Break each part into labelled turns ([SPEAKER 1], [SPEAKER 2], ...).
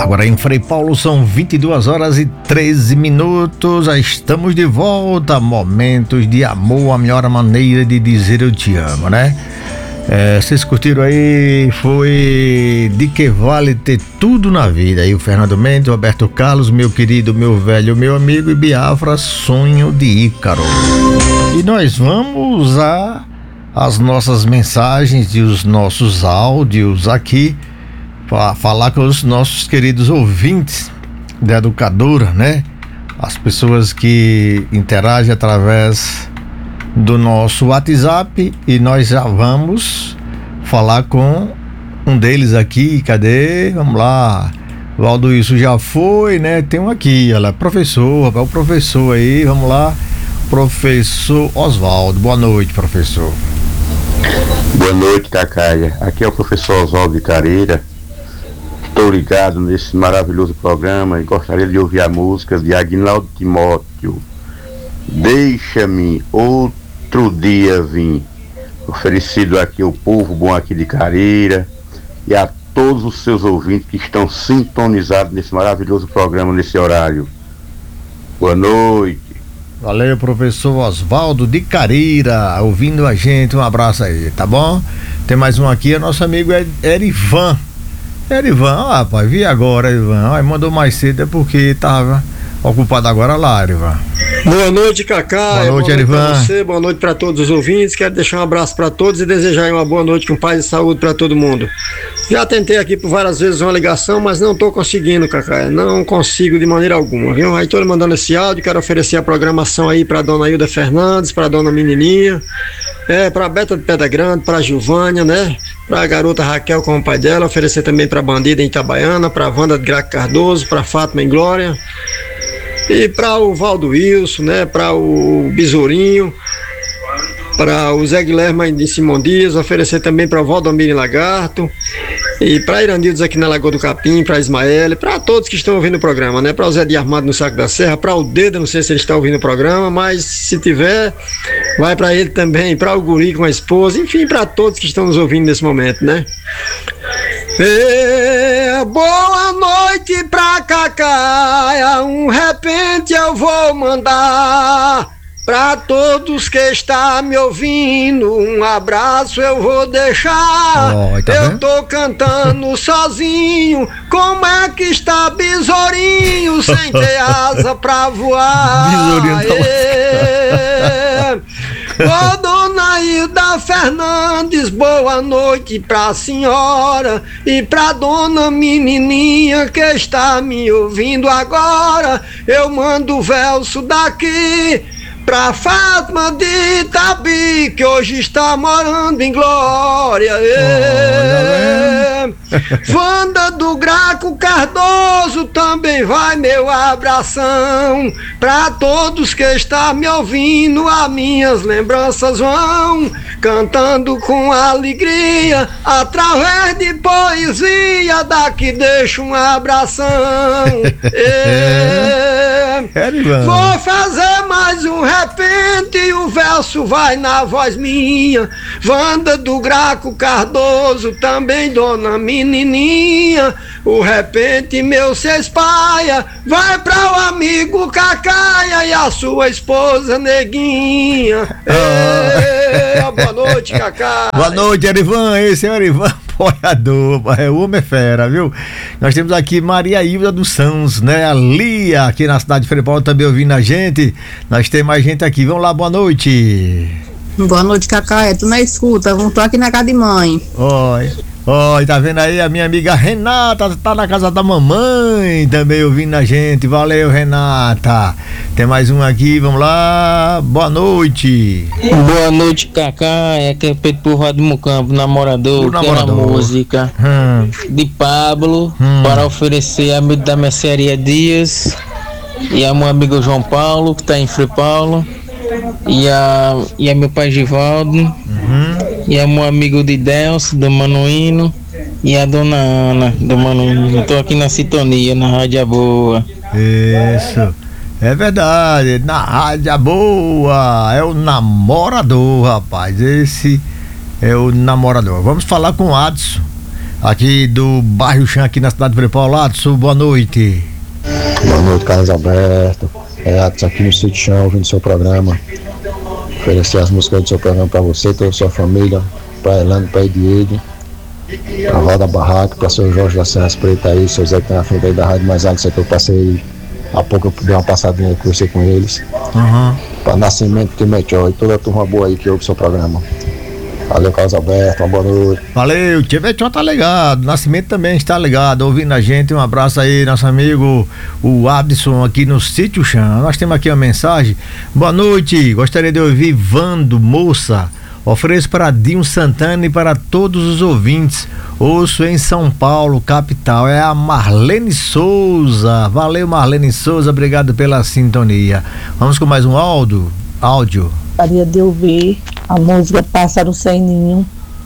[SPEAKER 1] Agora em Frei Paulo são 22 horas e 13 minutos. Já estamos de volta. Momentos de amor, a melhor maneira de dizer eu te amo, né? Vocês curtiram aí? Foi De Que Vale Ter Tudo na Vida. Aí o Fernando Mendes, Roberto Carlos, meu querido, meu velho, meu amigo, e Biafra, Sonho de Ícaro. E nós vamos às nossas mensagens e os nossos áudios aqui para falar com os nossos queridos ouvintes da Educadora, né? As pessoas que interagem através do nosso WhatsApp, e nós já vamos falar com um deles aqui. Cadê? Vamos lá. Valdo, isso já foi, né? Tem um aqui, olha, professor, é o professor aí, vamos lá. Professor Oswaldo, boa noite, professor.
[SPEAKER 2] Boa noite, Cacaia. Aqui é o professor Oswaldo de Careira. Estou ligado nesse maravilhoso programa e gostaria de ouvir a música de Aguinaldo Timóteo, Deixa-me Outro Dia Vim, oferecido aqui ao povo bom aqui de Careira e a todos os seus ouvintes que estão sintonizados nesse maravilhoso programa, nesse horário. Boa noite.
[SPEAKER 1] Valeu, professor Oswaldo de Careira, ouvindo a gente, um abraço aí, tá bom? Tem mais um aqui, é nosso amigo Erivan. Erivan, rapaz, vi agora, Erivan, mandou mais cedo, é porque tava ocupado agora lá, Erivan.
[SPEAKER 3] Boa noite, Cacá.
[SPEAKER 1] Boa noite, Erivan.
[SPEAKER 3] Boa noite pra você, boa noite para todos os ouvintes. Quero deixar um abraço para todos e desejar uma boa noite com paz e saúde para todo mundo. Já tentei aqui por várias vezes uma ligação, mas não tô conseguindo, Cacá. Não consigo de maneira alguma, viu? Aí tô lhe mandando esse áudio, quero oferecer a programação aí para dona Hilda Fernandes, para dona Menininha, para Beta de Pedra Grande, para Gilvânia, né? Para a garota Raquel com o pai dela, oferecer também para Bandida em Itabaiana, para Wanda de Graco Cardoso, para Fátima em Glória. E para o Valdo Wilson, né? Para o Besourinho, para o Zé Guilherme de Simão Dias, oferecer também para o Valdomiro em Lagarto, e para Irandildes aqui na Lagoa do Capim, para Ismael, para todos que estão ouvindo o programa, né? Para o Zé de Armado no Saco da Serra, para o Dedo, não sei se ele está ouvindo o programa, mas se tiver, vai para ele também, para o Guri com a esposa, enfim, para todos que estão nos ouvindo nesse momento, né? Boa noite pra Cacaia, repente eu vou mandar pra todos que estão me ouvindo, um abraço eu vou deixar. Eu tô cantando sozinho, como é que está Besourinho sem ter asa pra voar? Ô dona Hilda Fernandes, boa noite pra senhora e pra dona Menininha que está me ouvindo agora. Eu mando o verso daqui pra Fátima de Itabi, que hoje está morando em Glória. Wanda do Graco Cardoso, também vai meu abração. Pra todos que estão me ouvindo, as minhas lembranças vão cantando com alegria, através de poesia, daqui deixo um abração. Vou fazer mais um repente e o verso vai na voz minha. Wanda do Graco Cardoso, também dona Menininha, o repente meu se espalha, vai para o amigo Cacaia e a sua esposa Neguinha. Boa noite, Cacá.
[SPEAKER 1] Boa noite, Erivan. Esse é o Erivan apoiador, o homem é fera, viu? Nós temos aqui Maria Hilda dos Santos, né? A Lia, aqui na cidade de Frei Paulo, também ouvindo a gente. Nós temos mais gente aqui. Vamos lá, boa noite.
[SPEAKER 4] Boa noite, Cacá. Tu não escuta, tô aqui na casa de mãe.
[SPEAKER 1] Oi, tá vendo aí? A minha amiga Renata tá na casa da mamãe também ouvindo a gente. Valeu, Renata. Tem mais um aqui, vamos lá. Boa noite.
[SPEAKER 5] Boa noite, Cacá. É que é Pedro Porra do Mucampo, namorador. Quero a música de Pablo para oferecer a amigo da mercearia Dias e a meu amigo João Paulo, que tá em Frei Paulo, e a meu pai Givaldo, e a meu amigo de Delcio, do Manuíno, e a dona Ana, do Manuíno. Estou aqui na sintonia, na Rádio Boa.
[SPEAKER 1] Isso, é verdade, na Rádio Boa, é o namorador, rapaz, esse é o namorador. Vamos falar com o Adson. aqui do bairro Chã, aqui na cidade de Freipal. Adson, boa noite.
[SPEAKER 6] Boa noite, Carlos Alberto. Adson aqui no Sítio Chã, ouvindo seu programa. Oferecer as músicas do seu programa para você, toda a sua família, para Elano, para Ediede, para Roda Barraca, para seu Jorge das Serras Pretas aí, seu Zé que tá na frente aí da Rádio Mais Alto, que eu passei há pouco, eu dei uma passadinha aí, conversei com eles. Para Nascimento, Timetió e toda a turma boa aí que ouve o seu programa. Valeu, Carlos Alberto, uma boa noite.
[SPEAKER 1] Valeu, o Timetió tá ligado, Nascimento também está ligado, ouvindo a gente. Um abraço aí, nosso amigo o Adson aqui no Sítio Chã. Nós temos aqui uma mensagem. Boa noite, gostaria de ouvir Vando Moça. Ofereço para Dinho Santana e para todos os ouvintes. Ouço em São Paulo, capital. É a Marlene Souza. Valeu, Marlene Souza, obrigado pela sintonia. Vamos com mais um áudio.
[SPEAKER 4] Gostaria de ouvir a música Pássaro Sem Ninho.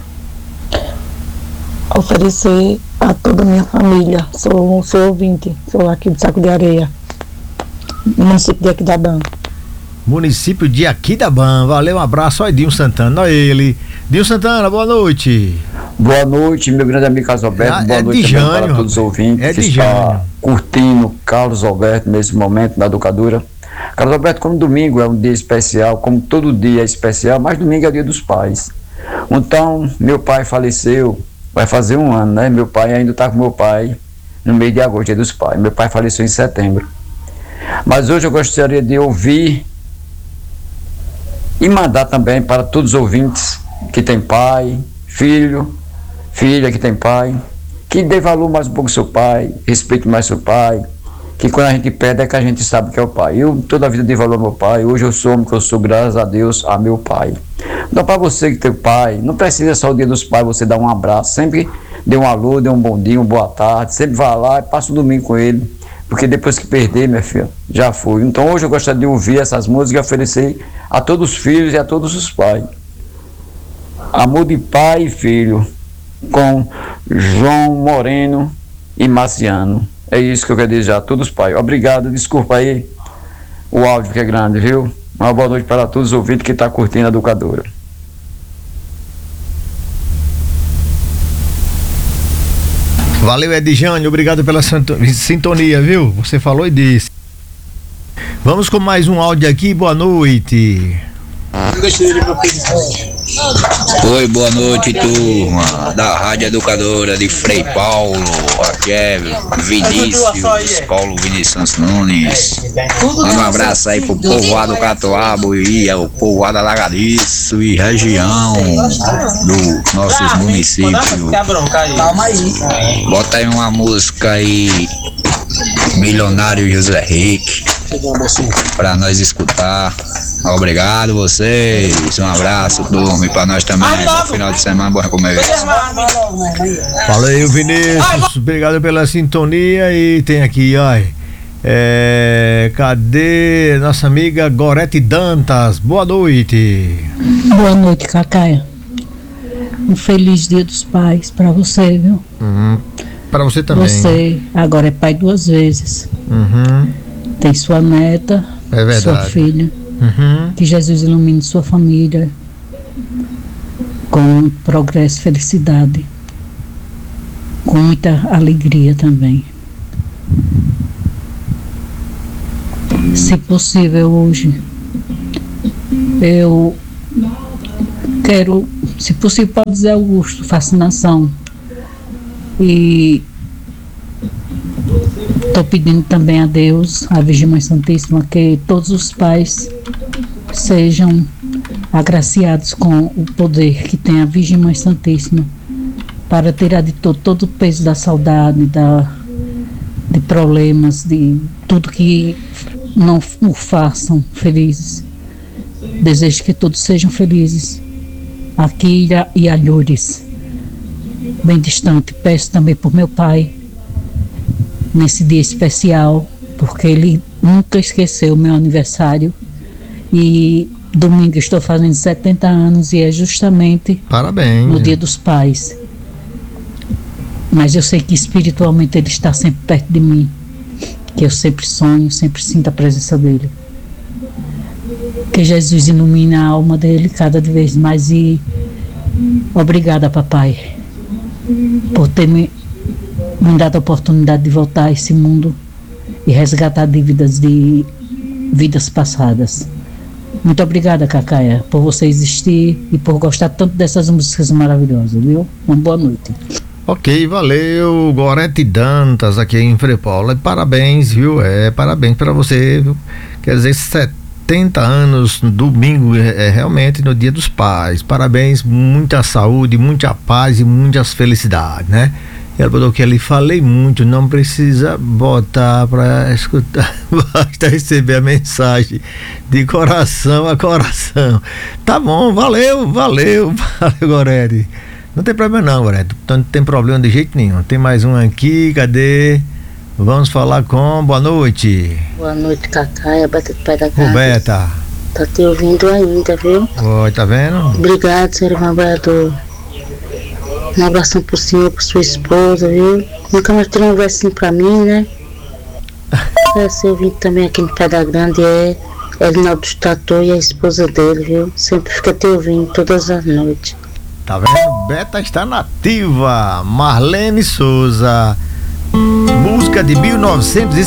[SPEAKER 4] Oferecer a toda a minha família. Sou ouvinte, sou aqui do Saco de Areia, município de Aquidabã.
[SPEAKER 1] Município de Aquidabã. Valeu, um abraço. Olha Dinho Santana, olha ele. Dinho Santana, boa noite.
[SPEAKER 7] Boa noite, meu grande amigo Carlos Alberto. Boa noite também para todos os ouvintes que estão curtindo Carlos Alberto nesse momento na Educadora. Carlos Alberto, como domingo é um dia especial, como todo dia é especial, mas domingo é o dia dos pais. Então, meu pai faleceu, vai fazer um ano, né? Meu pai ainda está com meu pai no mês de agosto, dia dos pais. Meu pai faleceu em setembro. Mas hoje eu gostaria de ouvir e mandar também para todos os ouvintes que tem pai, filho, filha que tem pai, que dê valor mais um pouco ao seu pai, respeite mais seu pai, que quando a gente pede é que a gente sabe que é o pai. Eu toda a vida dei valor ao meu pai, hoje eu sou o que eu sou, graças a Deus, a meu pai. Então, para você que tem pai, não precisa só o dia dos pais você dar um abraço, sempre dê um alô, dê um bom dia, uma boa tarde, sempre vá lá e passa o domingo com ele, porque depois que perder, minha filha, já foi. Então hoje eu gostaria de ouvir essas músicas e oferecer a todos os filhos e a todos os pais. Amor de pai e filho, com João Moreno e Marciano. É isso que eu quero dizer a todos os pais. Obrigado, desculpa aí o áudio que é grande, viu? Uma boa noite para todos os ouvintes que estão curtindo a Educadora.
[SPEAKER 1] Valeu, Edjane, obrigado pela sintonia, viu? Você falou e disse. Vamos com mais um áudio aqui, boa noite.
[SPEAKER 8] Oi, boa noite, turma da Rádio Educadora de Frei Paulo. Aqui é Vinícius, Paulo Vinícius Nunes. Manda um abraço aí pro povoado Catoabo e ao povoado Alagadiço e região dos nossos municípios. Bota aí uma música aí, Milionário José Henrique, pra nós escutar. Obrigado vocês, um abraço, turma, e pra nós também, bom final de semana, bora comer.
[SPEAKER 1] Valeu, Vinícius, obrigado pela sintonia. E tem aqui, ó, cadê nossa amiga Gorete Dantas? Boa noite.
[SPEAKER 9] Boa noite, Cacaia. Um feliz Dia dos Pais pra você, viu?
[SPEAKER 1] Pra você também.
[SPEAKER 9] Você agora é pai 2 vezes. Tem sua neta, sua filha. Que Jesus ilumine sua família com progresso e felicidade, com muita alegria também. Se possível, hoje eu quero, se possível, pode dizer Augusto, fascinação. E estou pedindo também a Deus, a Virgem Mãe Santíssima, que todos os pais sejam agraciados com o poder que tem a Virgem Mãe Santíssima para tirar de todo o peso da saudade, de problemas, de tudo que não o façam felizes. Desejo que todos sejam felizes aqui e alhures, bem distante. Peço também por meu pai nesse dia especial, porque ele nunca esqueceu o meu aniversário e domingo estou fazendo 70 anos e é justamente
[SPEAKER 1] parabéns
[SPEAKER 9] no Dia dos Pais. Mas eu sei que espiritualmente ele está sempre perto de mim, que eu sempre sonho, sempre sinto a presença dele. Que Jesus ilumine a alma dele cada vez mais e obrigada, papai. por ter me dado a oportunidade de voltar a esse mundo e resgatar dívidas de vidas passadas. Muito obrigada, Cacaia, por você existir e por gostar tanto dessas músicas maravilhosas, viu? Uma boa noite.
[SPEAKER 1] Ok, valeu, Gorete Dantas aqui em Freipol. Parabéns, viu? Parabéns para você, viu? Quer dizer, 70 anos no domingo, realmente no Dia dos Pais. Parabéns, muita saúde, muita paz e muitas felicidades, né? Ela falou que ali falei muito, não precisa botar para escutar, basta receber a mensagem de coração a coração. Tá bom, valeu, Gorete. Não tem problema não, Gorete, não tem problema de jeito nenhum. Tem mais um aqui, cadê? Vamos falar com, boa noite.
[SPEAKER 10] Boa noite, Cacaia, Beta do Pai da Casa.
[SPEAKER 1] Roberta.
[SPEAKER 10] Tá te ouvindo ainda, viu?
[SPEAKER 1] Oi, tá vendo?
[SPEAKER 10] Obrigado, senhor irmão vereador. Um abração pro senhor, pra sua esposa, viu? Nunca mais tirou um versinho pra mim, né? Seu ouvinte também aqui no Pé da Grande é Elinaldo Stator e a esposa dele, viu? Sempre fica te ouvindo todas as noites.
[SPEAKER 1] Tá vendo? Beta está nativa. Marlene Souza. Música de 1960.